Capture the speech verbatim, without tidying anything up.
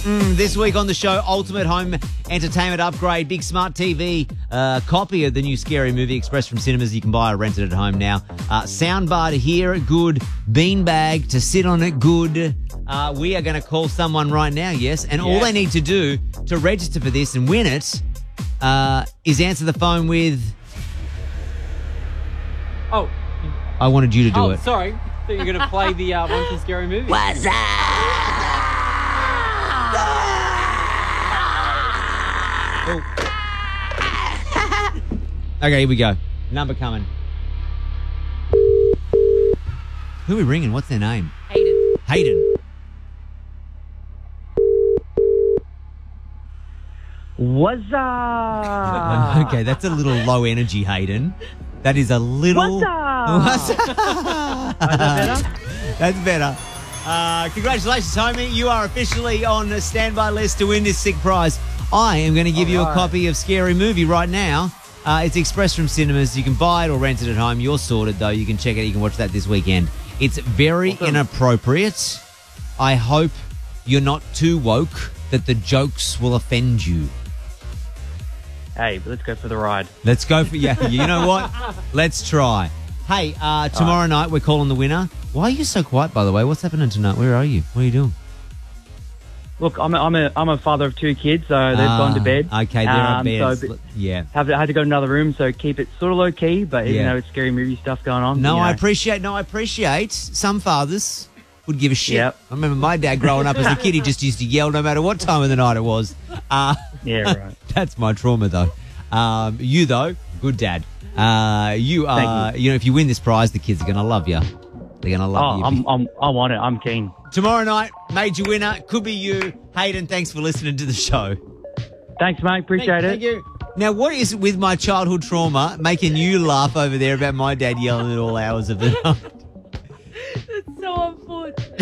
Mm, this week on the show, Ultimate Home Entertainment Upgrade, big smart T V uh, copy of the new Scary Movie Express from cinemas. You can buy or rent it at home now. Uh, soundbar to hear it, good. Beanbag to sit on it, good. Uh, we are going to call someone right now, yes, and all Yes. they need to do to register for this and win it uh, is answer the phone with, Oh, I wanted you to do oh, it. sorry. I thought you were going to play the uh, one from Scary Movie. What's up? Okay, here we go. Number coming. Who are we ringing? What's their name? Hayden. Hayden. What's up? Okay, that's a little low energy, Hayden. That is a little... What's up? What's up? Is that better? That's better. Uh, congratulations, homie. You are officially on the standby list to win this sick prize. I am going to give All you a right. copy of Scary Movie right now. Uh, it's express from cinemas. You can buy it or rent it at home. You're sorted, though. You can check it. You can watch that this weekend. It's very Awesome. inappropriate. I hope you're not too woke that the jokes will offend you. Hey, let's go for the ride. Let's go for... Yeah, you know what? Let's try. Hey, uh, tomorrow night we're calling the winner. Why are you so quiet, by the way? What's happening tonight? Where are you? What are you doing? Look, I'm a, I'm a, I'm a father of two kids, so they've Ah, gone to bed. Okay, they're Um, on bed. so- yeah. Have to, had to go to another room, so keep it sort of low key. But even Yeah. though it's scary movie stuff going on, No, you know. I appreciate. No, I appreciate. Some fathers would give a shit. Yep. I remember my dad growing up as a kid. He just used to yell no matter what time of the night it was. Uh, Yeah, right. that's my trauma, though. Um, you though, good dad. Uh, you are. Thank You. know, if you win this prize, the kids are gonna love you. They're gonna love Oh, you. I'm, I'm, I want it. I'm keen. Tomorrow night, major winner could be you, Hayden. Thanks for listening to the show. Thanks, mate. Appreciate Thank- it. Thank you. Now, what is it with my childhood trauma making you laugh over there about my dad yelling at all hours of the night? So on foot.